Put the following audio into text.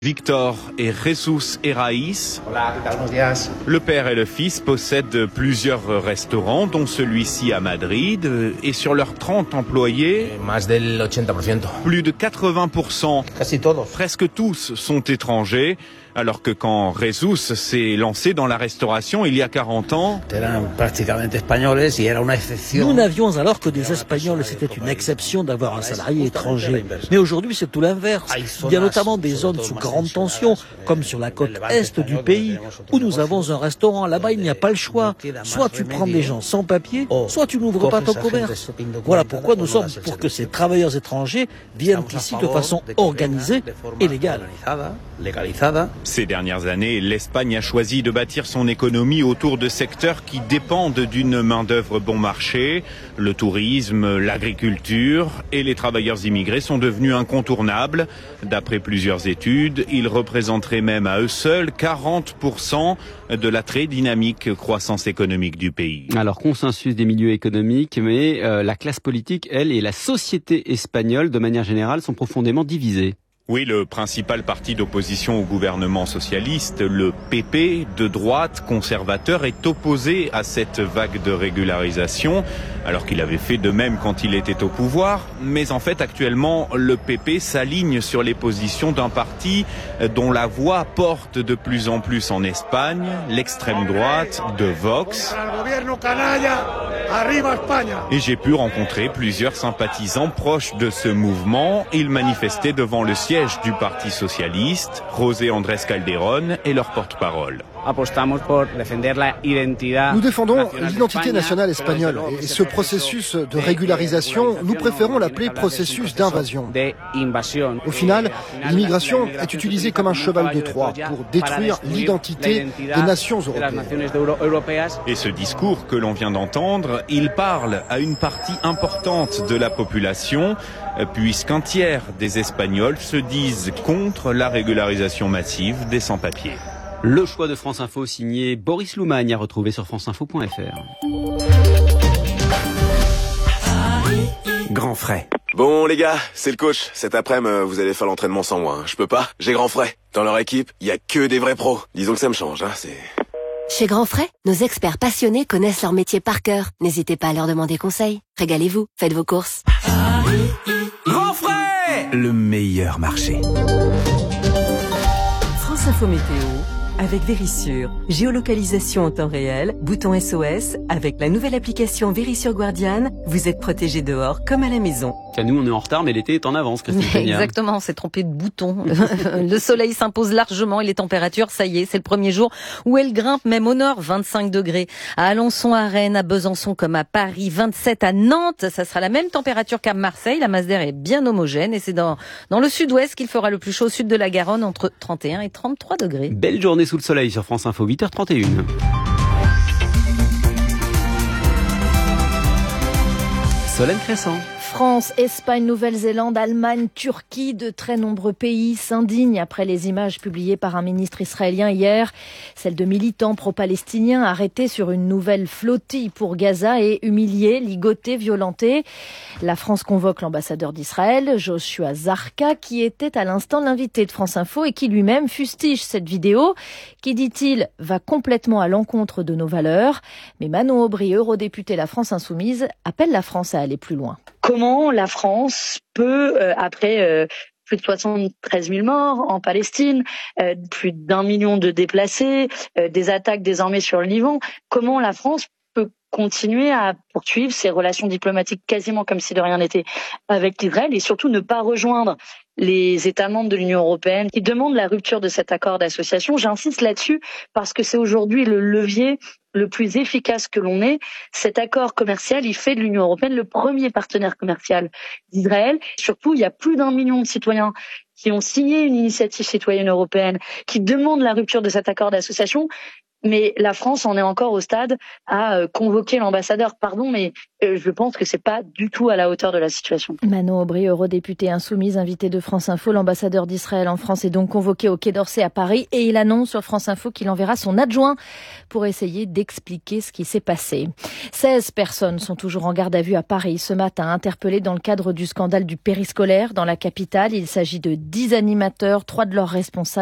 Victor et Jesus Herraïs. Hola, ¿qué tal? Buenos días. Le père et le fils possèdent plusieurs restaurants, dont celui-ci à Madrid. Et sur leurs 30 employés, Más del 80%. plus de 80%, Casi todos. presque tous, sont étrangers. Alors que quand Jesus s'est lancé dans la restauration il y a 40 ans, nous n'avions alors que des Espagnols, c'était une exception d'avoir un salarié étranger. Mais aujourd'hui, c'est tout l'inverse. Il y a notamment des zones sous grande tension, comme sur la côte est du pays, où nous avons un restaurant. Là-bas, il n'y a pas le choix. Soit tu prends des gens sans papier, soit tu n'ouvres pas ton commerce. Voilà pourquoi nous sommes pour que ces travailleurs étrangers viennent ici de façon organisée et légale. Ces dernières années, l'Espagne a choisi de bâtir son économie autour de secteurs qui dépendent d'une main-d'œuvre bon marché. Le tourisme, l'agriculture et les travailleurs immigrés sont devenus incontournables. D'après plusieurs études, ils représenteraient même à eux seuls 40% de la très dynamique croissance économique du pays. Alors, consensus des milieux économiques, mais la classe politique, elle, et la société espagnole, de manière générale, sont profondément divisées. Oui, le principal parti d'opposition au gouvernement socialiste, le PP, de droite, conservateur, est opposé à cette vague de régularisation, alors qu'il avait fait de même quand il était au pouvoir. Mais en fait, actuellement, le PP s'aligne sur les positions d'un parti dont la voix porte de plus en plus en Espagne, l'extrême droite de Vox. Et j'ai pu rencontrer plusieurs sympathisants proches de ce mouvement. Ils manifestaient devant le siège du Parti socialiste, José Andrés Calderón est leur porte-parole. Nous défendons l'identité nationale espagnole et ce processus de régularisation, nous préférons l'appeler processus d'invasion. Au final, l'immigration est utilisée comme un cheval de Troie pour détruire l'identité des nations européennes. Et ce discours que l'on vient d'entendre, il parle à une partie importante de la population, puisqu'un tiers des Espagnols se disent contre la régularisation massive des sans-papiers. Le choix de France Info signé Boris Loumagne à retrouver sur franceinfo.fr. Grand frais. Bon les gars, c'est le coach. Cet après-midi, vous allez faire l'entraînement sans moi. Je peux pas, j'ai Grand frais. Dans leur équipe, il y a que des vrais pros. Disons que ça me change, c'est... Chez Grand Frais, nos experts passionnés connaissent leur métier par cœur. N'hésitez pas à leur demander conseil. Régalez-vous, faites vos courses. Grand frais, le meilleur marché. France Info Météo avec Vérissure. Géolocalisation en temps réel, bouton SOS. Avec la nouvelle application Vérissure Guardian, vous êtes protégé dehors comme à la maison. Nous, on est en retard, mais l'été est en avance, Christine Peña. Exactement, on s'est trompé de bouton. Le soleil s'impose largement et les températures, ça y est, c'est le premier jour où elle grimpe, même au nord, 25 degrés. À Alençon, à Rennes, à Besançon comme à Paris, 27 à Nantes. Ça sera la même température qu'à Marseille. La masse d'air est bien homogène et c'est dans le sud-ouest qu'il fera le plus chaud, au sud de la Garonne, entre 31 et 33 degrés. Belle journée sous le soleil sur France Info, 8h31. Solène Crescent. France, Espagne, Nouvelle-Zélande, Allemagne, Turquie, de très nombreux pays s'indignent après les images publiées par un ministre israélien hier, celles de militants pro-palestiniens arrêtés sur une nouvelle flottille pour Gaza et humiliés, ligotés, violentés. La France convoque l'ambassadeur d'Israël, Joshua Zarka, qui était à l'instant l'invité de France Info et qui lui-même fustige cette vidéo, qui, dit-il, va complètement à l'encontre de nos valeurs. Mais Manon Aubry, eurodéputée La France Insoumise, appelle la France à aller plus loin. Comment la France peut, après plus de 73 000 morts en Palestine, plus d'1 million de déplacés, des attaques désormais sur le Liban, comment la France peut continuer à poursuivre ses relations diplomatiques quasiment comme si de rien n'était avec l'Israël et surtout ne pas rejoindre les États membres de l'Union européenne qui demandent la rupture de cet accord d'association. J'insiste là-dessus parce que c'est aujourd'hui le levier le plus efficace que l'on ait. Cet accord commercial, il fait de l'Union européenne le premier partenaire commercial d'Israël. Surtout, il y a plus d'1 million de citoyens qui ont signé une initiative citoyenne européenne qui demande la rupture de cet accord d'association. Mais la France en est encore au stade à convoquer l'ambassadeur. Pardon, mais je pense que c'est pas du tout à la hauteur de la situation. Manon Aubry, eurodéputée insoumise, invitée de France Info. L'ambassadeur d'Israël en France est donc convoqué au Quai d'Orsay à Paris et il annonce sur France Info qu'il enverra son adjoint pour essayer d'expliquer ce qui s'est passé. 16 personnes sont toujours en garde à vue à Paris ce matin, interpellées dans le cadre du scandale du périscolaire dans la capitale. Il s'agit de 10 animateurs, 3 de leurs responsables